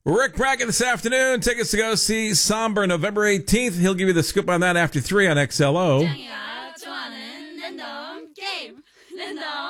Rick Brackett this afternoon. Tickets to go see Somber November 18th. He'll give you the scoop on that after 3 on XLO.